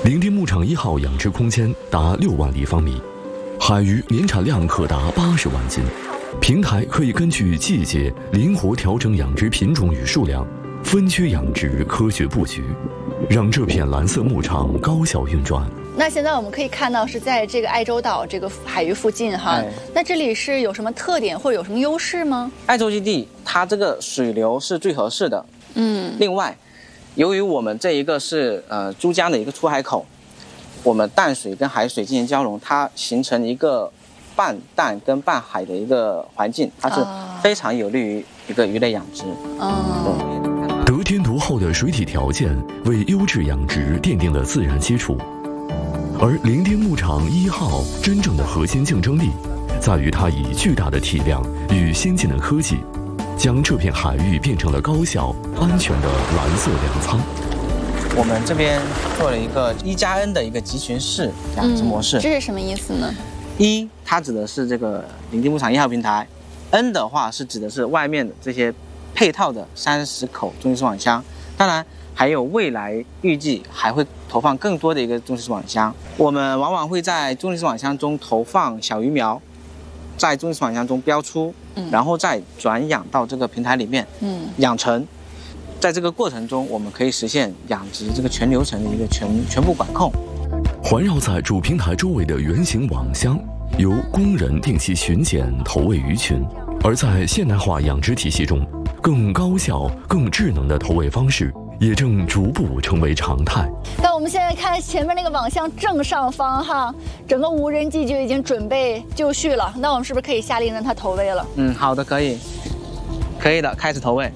伶仃牧场1号养殖空间达6万立方米，海鱼年产量可达80万斤。平台可以根据季节灵活调整养殖品种与数量，分区养殖，科学布局，让这片蓝色牧场高效运转。 那现在我们可以看到是在这个爱洲岛这个海域附近哈，那这里是有什么特点或者有什么优势吗？ 爱洲基地它这个水流是最合适的，另外，由于我们这一个是珠江的一个出海口，我们淡水跟海水进行交融，它形成一个半淡跟半海的一个环境，它是非常有利于一个鱼类养殖。 得天独厚的水体条件为优质养殖奠定了自然基础，而伶仃牧场1号真正的核心竞争力，在于它以巨大的体量与先进的科技，将这片海域变成了高效、安全的蓝色粮仓。 我们这边做了一个1+N 的一个集群式养殖模式。 这是什么意思呢 ？1它指的是这个伶仃牧场1号平台 ，N 的话是指的是外面的这些配套的30口中型式网箱，当然还有未来预计还会投放更多的一个中型式网箱。我们往往会在中型式网箱中投放小鱼苗，在中型式网箱中标出，然后再转养到这个平台里面，养成。在这个过程中，我们可以实现养殖这个全流程的一个全部管控。 环绕在主平台周围的圆形网箱，由工人定期巡检投喂鱼群。而在现代化养殖体系中，更高效、更智能的投喂方式也正逐步成为常态。 那我们现在看前面那个网箱正上方哈，整个无人机就已经准备就绪了。那我们是不是可以下令让它投喂了？ 好的，可以的，开始投喂。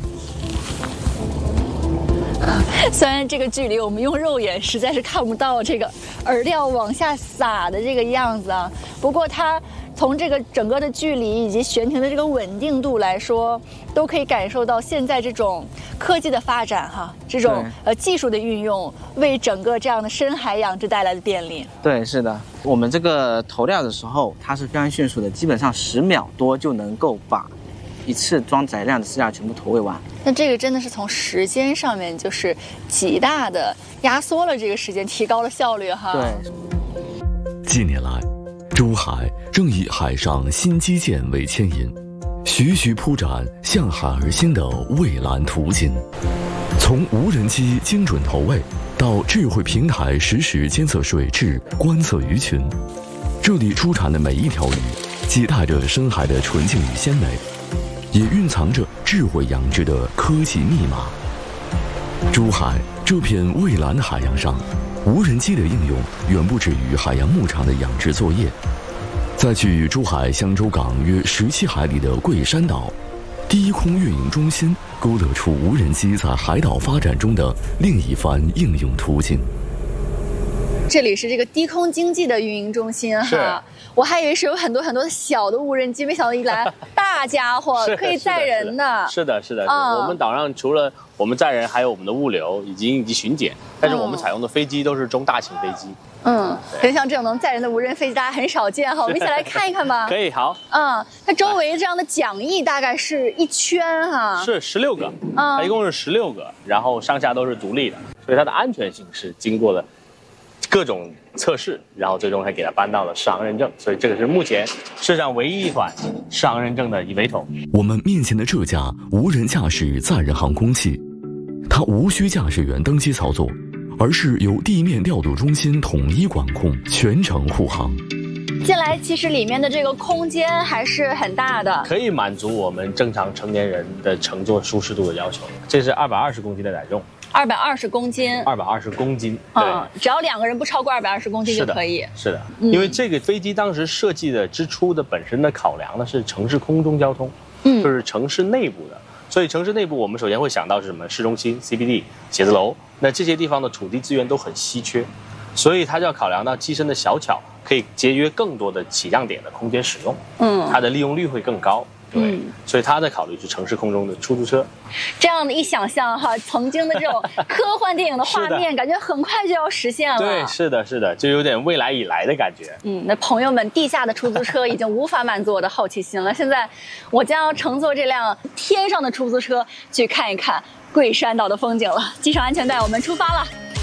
虽然这个距离我们用肉眼实在是看不到这个饵料往下撒的这个样子啊，不过它从这个整个的距离以及悬停的这个稳定度来说，都可以感受到现在这种科技的发展哈，这种技术的运用为整个这样的深海养殖带来的便利。 对，是的，我们这个投料的时候它是非常迅速的，基本上10秒多就能够把一次装载量的饲料全部投喂完。 那这个真的是从时间上面就是极大的压缩了这个时间，提高了效率哈。 对。 近年来，珠海正以海上新基建为牵引，徐徐铺展向海而兴的蔚蓝途径。从无人机精准投喂到智慧平台实时监测水质、观测鱼群，这里出产的每一条鱼，既带着深海的纯净与鲜美，也蕴藏着智慧养殖的科技密码。珠海这片蔚蓝海洋上，无人机的应用远不止于海洋牧场的养殖作业。在距珠海香洲港约17海里的桂山岛，低空运营中心勾勒出无人机在海岛发展中的另一番应用途径。 这里是这个低空经济的运营中心哈，我还以为是有很多很多小的无人机，没想到一来大家伙可以载人的。 是的，我们岛上除了我们载人，还有我们的物流以及巡检，但是我们采用的飞机都是中大型飞机。 可能像这种能载人的无人飞机，大家很少见哈。我们一起来看一看吧。 可以，好。 它周围这样的桨翼大概是1圈哈。 是16个，它一共是16个，然后上下都是独立的，所以它的安全性是经过了各种测试，然后最终还给它颁到了适航认证，所以这个是目前世上唯一一款适航认证的 eVTOL。 我们面前的这架无人驾驶载人航空器，它无需驾驶员登机操作，而是由地面调度中心统一管控，全程护航。 进来其实里面的这个空间还是很大的， 可以满足我们正常成年人的乘坐舒适度的要求。这是220公斤的载重。 220公斤 ，220公斤，对， 只要2个人不超过220公斤就可以。 是的，因为这个飞机当时设计的之初的本身的考量呢是城市空中交通，就是城市内部的，所以城市内部我们首先会想到是什么？市中心、CBD、写字楼，那这些地方的土地资源都很稀缺，所以它就要考量到机身的小巧，可以节约更多的起降点的空间使用，它的利用率会更高。对，所以他在考虑是城市空中的出租车。 这样的一想象哈，曾经的这种科幻电影的画面，感觉很快就要实现了。 对，是的，就有点未来以来的感觉。 那朋友们，地下的出租车已经无法满足我的好奇心了。现在我将要乘坐这辆天上的出租车去看一看桂山岛的风景了。系上安全带，我们出发了。